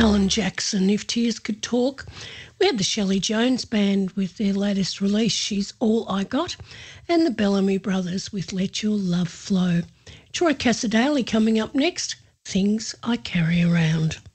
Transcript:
Alan Jackson, If Tears Could Talk. We had the Shelley Jones Band with their latest release, She's All I Got, and the Bellamy Brothers with Let Your Love Flow. Troy Cassadaly coming up next, Things I Carry Around.